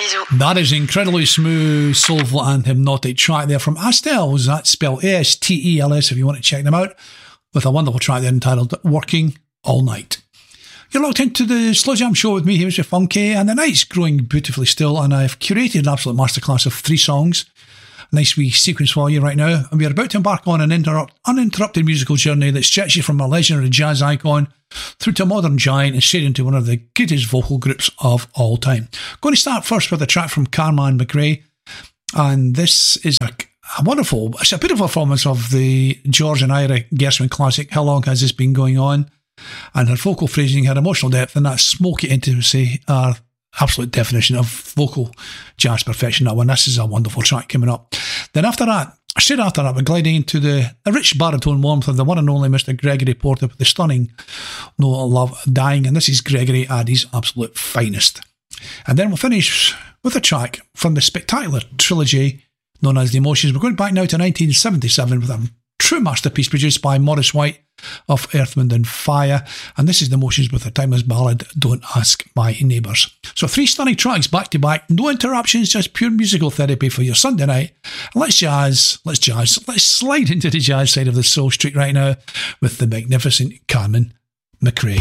Bisous. That is incredibly smooth, soulful and hypnotic track there from Astels. That's spelled A-S-T-E-L-S if you want to check them out, with a wonderful track there entitled Working All Night. You're locked into the Slow Jam Show with me. Here's your Funky, and the night's growing beautifully still, and I've curated an absolute masterclass of 3 songs. Nice wee sequence for you right now, and we're about to embark on an uninterrupted musical journey that stretches from a legendary jazz icon through to a modern giant and straight into one of the greatest vocal groups of all time. Going to start first with a track from Carman McRae, and this is a beautiful performance of the George and Ira Gershwin classic, How Long Has This Been Going On? And her vocal phrasing, her emotional depth, and that smoky intimacy are absolute definition of vocal jazz perfection. That one, this is a wonderful track coming up. Then straight after that, we're gliding into the rich baritone warmth of the one and only Mr. Gregory Porter with the stunning Note of Love Dying, and this is Gregory at his absolute finest. And then we'll finish with a track from the spectacular trilogy known as The Emotions. We're going back now to 1977 with a true masterpiece produced by Maurice White of Earth, Wind & Fire, and this is The Emotions with a timeless ballad, Don't Ask My Neighbours. So 3 stunning tracks back to back, no interruptions, just pure musical therapy for your Sunday night. Let's slide into the jazz side of the soul street right now with the magnificent Carman McRae.